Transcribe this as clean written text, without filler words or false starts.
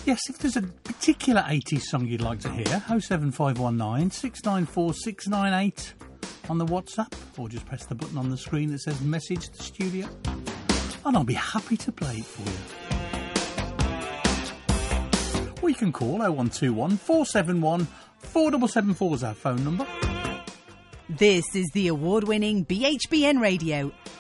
Yes, if there's a particular 80s song you'd like to hear, 07519 694 698 on the WhatsApp, or just press the button on the screen that says message to studio, and I'll be happy to play it for you. Or you can call 0121 471 4774 is our phone number. This is the award-winning BHBN Radio,